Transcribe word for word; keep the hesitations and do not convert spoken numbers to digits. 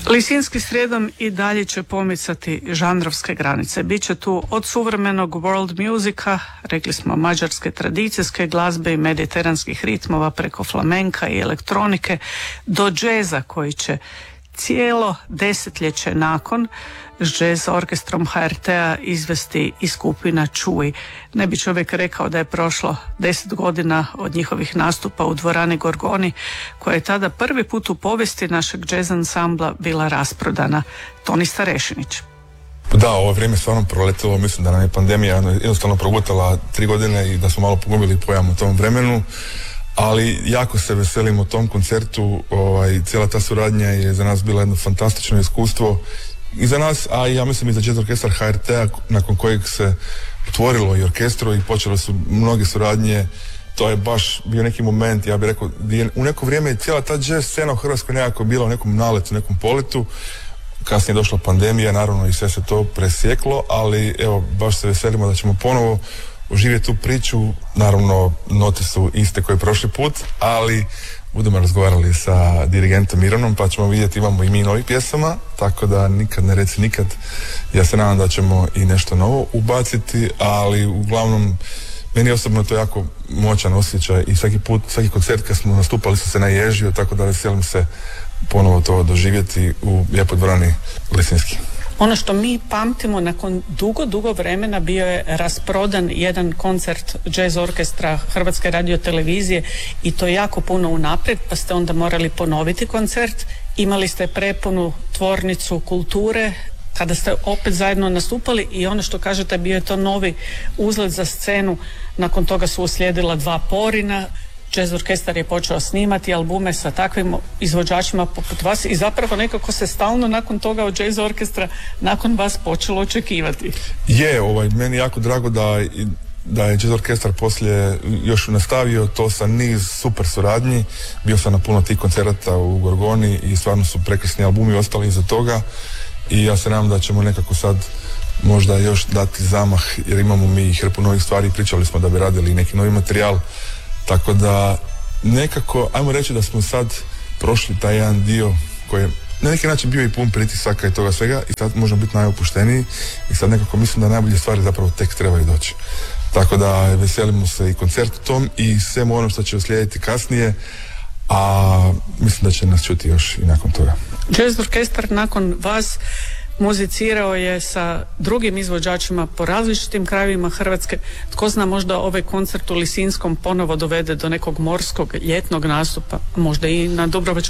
Lisinski srijedom i dalje će pomicati žanrovske granice. Biće tu od suvremenog world musika, rekli smo mađarske tradicijske glazbe i mediteranskih ritmova preko flamenka i elektronike do džeza koji će cijelo desetljeće nakon s jazz orkestrom ha er te-a izvesti i skupina Čuj. Ne bi čovjek rekao da je prošlo deset godina od njihovih nastupa u dvorani Gorgoni, koja je tada prvi put u povijesti našeg jazz ansambla bila rasprodana. Toni Starešinić. Da, ovo vrijeme stvarno proletilo, mislim da nam je pandemija jednostavno progutala tri godine i da smo malo pogubili pojam u tom vremenu. Ali jako se veselimo tom koncertu, ovaj, cijela ta suradnja je za nas bila jedno fantastično iskustvo i za nas, a ja mislim i za jazz orkestar ha er te-a, nakon kojeg se otvorilo i orkestru i počele su mnoge suradnje. To je baš bio neki moment, ja bih rekao, u neko vrijeme je cijela ta jazz scena u Hrvatskoj nekako bila u nekom naletu, nekom poletu. Kasnije je došla pandemija, naravno i sve se to presjeklo, ali evo, baš se veselimo da ćemo ponovo oživjeti tu priču. Naravno, note su iste koje prošli put, ali budemo razgovarali sa dirigentom Miranom, pa ćemo vidjeti, imamo i mi novih pjesama, tako da nikad ne reci nikad. Ja se nadam da ćemo i nešto novo ubaciti, ali uglavnom meni osobno to jako moćan osjećaj i svaki put, svaki koncert kad smo nastupali sam se naježio, tako da veselim se ponovo to doživjeti u lijepoj dvorani Lisinski. Ono što mi pamtimo, nakon dugo, dugo vremena bio je rasprodan jedan koncert jazz orkestra Hrvatske radiotelevizije i to jako puno unaprijed, pa ste onda morali ponoviti koncert. Imali ste prepunu tvornicu kulture kada ste opet zajedno nastupali i ono što kažete, bio je to novi uzlet za scenu. Nakon toga su uslijedila dva Porina. Jazz orkestar je počeo snimati albume sa takvim izvođačima poput vas i zapravo nekako se stalno nakon toga od jazz orkestra nakon vas počelo očekivati. Je, ovaj, meni je jako drago da, da je jazz orkestar poslije još nastavio to sa niz super suradnji. Bio sam na puno tih koncerata u Gorgoni i stvarno su prekrasni albumi ostali iza toga i ja se nadam da ćemo nekako sad možda još dati zamah, jer imamo mi hrpu novih stvari, pričali smo da bi radili neki novi materijal. Tako da nekako, ajmo reći da smo sad prošli taj jedan dio koji je na neki način bio i pun pritisaka i toga svega i sad možemo biti najopušteniji i sad nekako mislim da najbolje stvari zapravo tek trebaju doći. Tako da veselimo se i koncertu tom i svemu onom što će uslijediti kasnije, a mislim da će nas čuti još i nakon toga. Jazz orkestar nakon vas muzicirao je sa drugim izvođačima po različitim krajevima Hrvatske. Tko zna, možda ovaj koncert u Lisinskom ponovo dovede do nekog morskog ljetnog nastupa, možda i na Dubrovačkim